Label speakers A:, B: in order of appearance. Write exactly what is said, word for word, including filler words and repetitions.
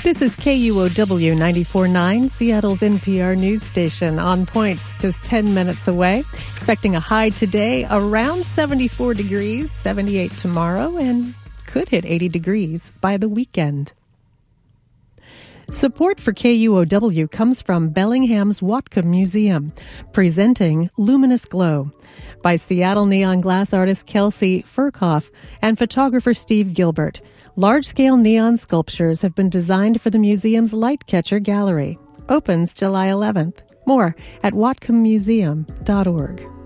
A: This is K U O W ninety-four point nine, Seattle's N P R news station. On points, just ten minutes away. Expecting a high today around seventy-four degrees, seventy-eight tomorrow, and could hit eighty degrees by the weekend. Support for K U O W comes from Bellingham's Whatcom Museum, presenting Luminous Glow by Seattle neon glass artist Kelsey Furkoff and photographer Steve Gilbert. Large-scale neon sculptures have been designed for the museum's Lightcatcher Gallery. Opens July eleventh. More at whatcom museum dot org.